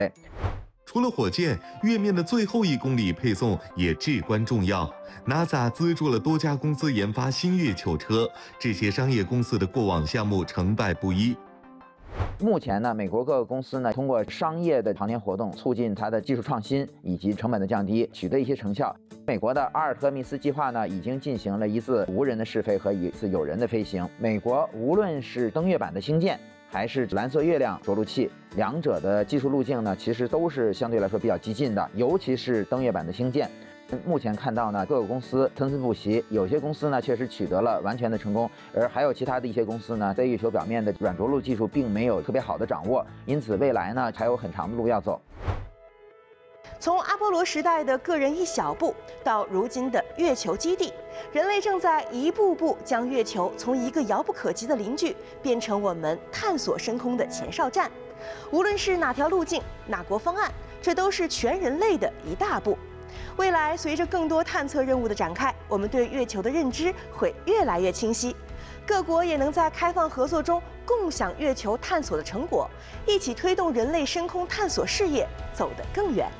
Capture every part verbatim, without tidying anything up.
除了火箭，月面的最后一公里配送也至关重要。NASA 资助了多家公司研发新月球车，这些商业公司的过往项目成败不一。 目前呢，美国各个公司呢，通过商业的航天活动，促进它的技术创新以及成本的降低，取得一些成效。美国的阿尔特密斯计划呢，已经进行了一次无人的试飞和一次有人的飞行。美国无论是登月板的兴建，还是蓝色月亮着陆器，两者的技术路径呢，其实都是相对来说比较激进的，尤其是登月板的兴建。目前看到呢，各个公司参差不齐，有些公司呢确实取得了完全的成功，而还有其他的一些公司呢，在月球表面的软着陆技术并没有特别好的掌握，因此未来呢还有很长的路要走。 从阿波罗时代的个人一小步，到如今的月球基地，人类正在一步步将月球从一个遥不可及的邻居，变成我们探索深空的前哨站。无论是哪条路径、哪国方案，这都是全人类的一大步。未来随着更多探测任务的展开，我们对月球的认知会越来越清晰，各国也能在开放合作中共享月球探索的成果，一起推动人类深空探索事业走得更远。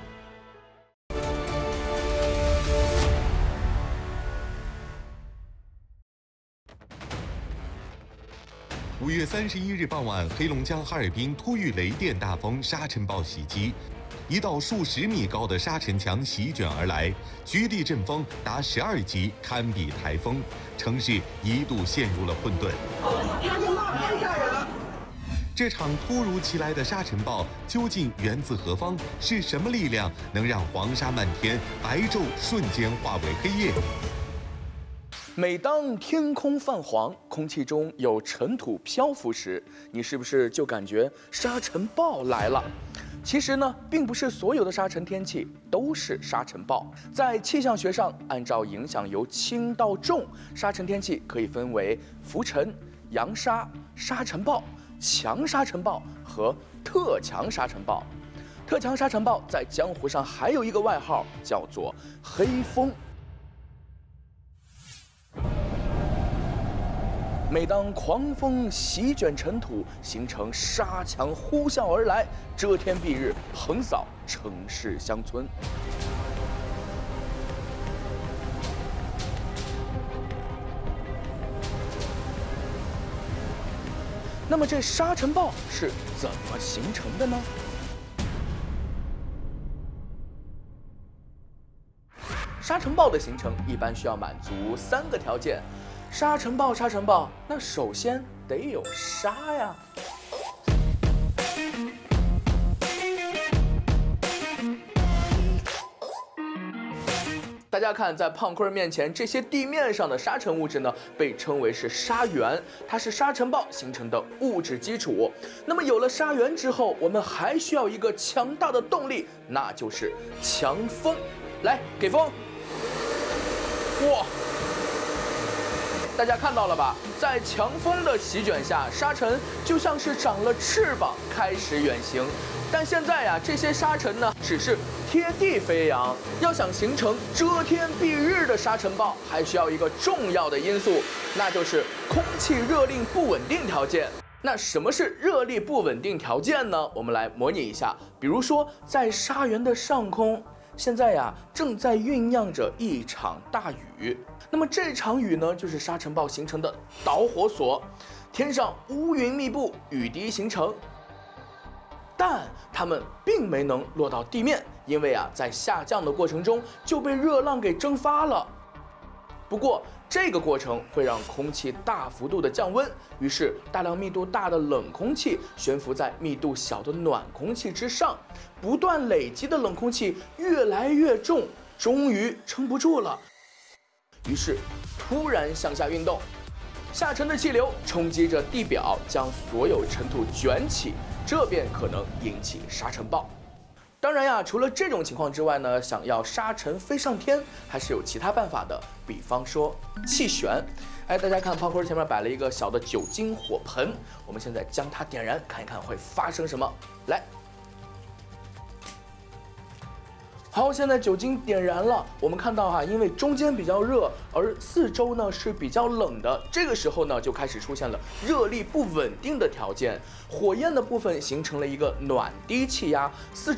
五月三十一日傍晚，黑龙江哈尔滨突遇雷电大风，沙尘暴袭击，一道数十米高的沙尘墙席卷而来，局地阵风达十二级，堪比台风，城市一度陷入了混沌。这场突如其来的沙尘暴究竟源自何方？是什么力量能让黄沙漫天，白昼瞬间化为黑夜？ 每当天空泛黄，空气中有尘土漂浮时，你是不是就感觉沙尘暴来了？其实呢，并不是所有的沙尘天气都是沙尘暴。在气象学上，按照影响由轻到重，沙尘天气可以分为浮尘、扬沙、沙尘暴、强沙尘暴和特强沙尘暴。特强沙尘暴在江湖上还有一个外号，叫做黑风。每当狂风席卷尘土，形成沙墙呼啸而来，遮天蔽日，横扫城市乡村。那么这沙尘暴是怎么形成的呢？沙尘暴的形成一般需要满足三个条件。沙尘暴，沙尘暴，那首先得有沙呀。大家看，在胖坤面前，这些地面上的沙尘物质呢，被称为是沙源，它是沙尘暴形成的物质基础。那么有了沙源之后，我们还需要一个强大的动力，那就是强风。来，给风！哇！大家看到了吧？在强风的席卷下，沙尘就像是长了翅膀，开始远行。但现在呀，这些沙尘呢，只是贴地飞扬。要想形成遮天蔽日的沙尘暴，还需要一个重要的因素，那就是空气热力不稳定条件。那什么是热力不稳定条件呢？我们来模拟一下。比如说，在沙原的上空，现在呀，正在酝酿着一场大雨。那么这场雨呢，就是沙尘暴形成的导火索。天上乌云密布，雨滴形成，但它们并没能落到地面，因为啊，在下降的过程中就被热浪给蒸发了。不过这个过程会让空气大幅度的降温，于是大量密度大的冷空气悬浮在密度小的暖空气之上，不断累积的冷空气越来越重，终于撑不住了，于是突然向下运动，下沉的气流冲击着地表，将所有尘土卷起，这便可能引起沙尘暴。当然呀，除了这种情况之外呢，想要沙尘飞上天，还是有其他办法的，比方说气旋。哎，大家看，胖坤前面摆了一个小的酒精火盆，我们现在将它点燃，看一看会发生什么。来。好，现在酒精点燃了，我们看到哈、啊，因为中间比较热，而四周呢是比较冷的，这个时候呢就开始出现了热力不稳定的条件，火焰的部分形成了一个暖低气压，四周